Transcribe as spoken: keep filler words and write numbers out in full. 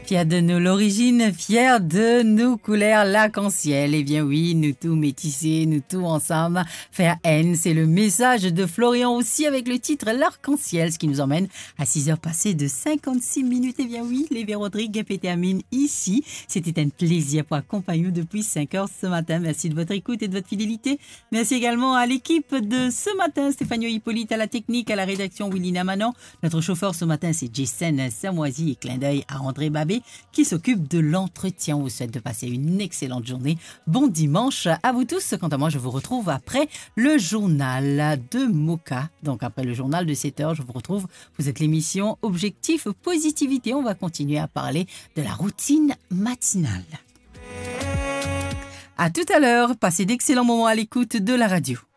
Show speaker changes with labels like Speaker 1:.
Speaker 1: Fiers de nous l'origine, fiers de nous couleurs l'arc-en-ciel. Eh bien oui, nous tous métissés, nous tous ensemble. Faire haine, c'est le message de Florian aussi avec le titre L'arc-en-ciel, ce qui nous emmène à six heures passées de cinquante-six minutes. Eh bien oui, Lévi Rodrigue et termine ici. C'était un plaisir pour accompagner nous depuis cinq heures ce matin. Merci de votre écoute et de votre fidélité. Merci également à l'équipe de ce matin, Stéphanie Hippolyte à la technique, à la rédaction Willina Manon. Notre chauffeur ce matin, c'est Jason Samoisi et clin d'œil à André Babé qui s'occupe de l'entretien. On vous souhaite de passer une excellente journée. Bon dimanche à vous tous. Quant à moi, je vous retrouve après le journal de Moka. Donc après le journal de sept heures, je vous retrouve. Vous êtes l'émission Objectif Positivité. On va continuer à parler de la routine matinale. À tout à l'heure. Passez d'excellents moments à l'écoute de la radio.